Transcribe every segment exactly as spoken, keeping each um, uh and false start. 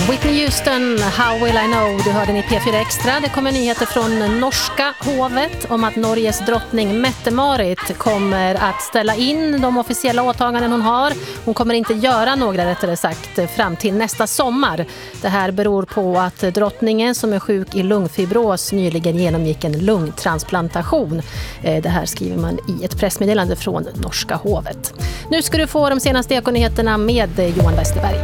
Whitney Houston, How Will I Know? Du hörde ni P fyra Extra. Det kommer nyheter från norska hovet om att Norges drottning Mette-Marit kommer att ställa in de officiella åtaganden hon har. Hon kommer inte göra några, rättare sagt, fram till nästa sommar. Det här beror på att drottningen som är sjuk i lungfibros nyligen genomgick en lungtransplantation. Det här skriver man i ett pressmeddelande från norska hovet. Nu ska du få de senaste ekonyheterna med Johan Westerberg.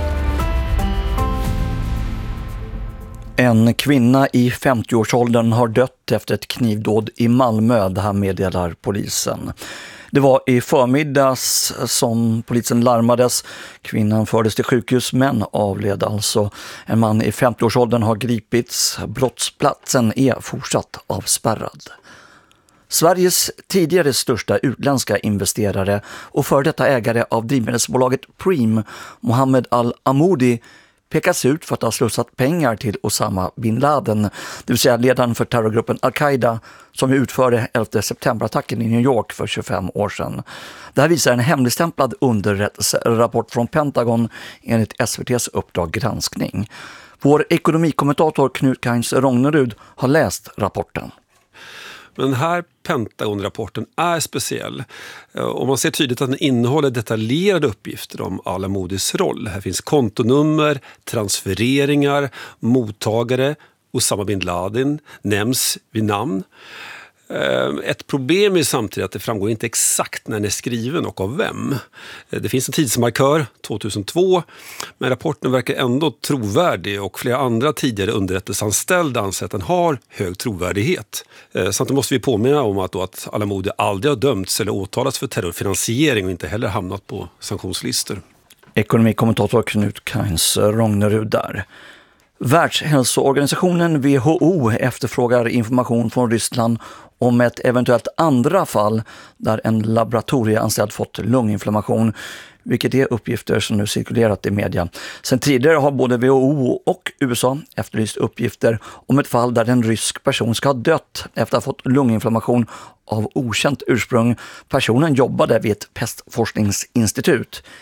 En kvinna i femtioårsåldern har dött efter ett knivdåd i Malmö, det här meddelar polisen. Det var i förmiddags som polisen larmades. Kvinnan fördes till sjukhus men avled alltså. En man i femtioårsåldern har gripits. Brottsplatsen är fortsatt avspärrad. Sveriges tidigare största utländska investerare och för detta ägare av drivmedelsbolaget Preem, Mohammed Al-Amoudi, pekas ut för att ha slussat pengar till Osama bin Laden, det vill säga ledaren för terrorgruppen Al-Qaida som utförde elfte september-attacken i New York för tjugofem år sedan. Det här visar en hemligstämplad underrättelserapport från Pentagon enligt S V T:s Uppdrag granskning. Vår ekonomikommentator Knut Kains Rognerud har läst rapporten. Men den här Pentagon-rapporten är speciell och man ser tydligt att den innehåller detaljerade uppgifter om Al-Amoudis roll. Här finns kontonummer, transfereringar, mottagare, Osama bin Laden nämns vid namn. Ett problem är samtidigt att det framgår inte exakt när den är skriven och av vem. Det finns en tidsmarkör, tvåtusentvå, men rapporten verkar ändå trovärdig och flera andra tidigare underrättelseanställda anser att den har hög trovärdighet. Samtidigt måste vi påminna om att, då att Al-Amoudi aldrig har dömts eller åtalats för terrorfinansiering och inte heller hamnat på sanktionslistor. Ekonomikommentator Knut Kains Rognerud där. Världshälsoorganisationen W H O efterfrågar information från Ryssland om ett eventuellt andra fall där en laboratorieanställd fått lunginflammation, vilket är uppgifter som nu cirkulerat i media. Sen tidigare har både W H O och U S A efterlyst uppgifter om ett fall där en rysk person ska ha dött efter att ha fått lunginflammation av okänt ursprung. Personen jobbade vid ett pestforskningsinstitut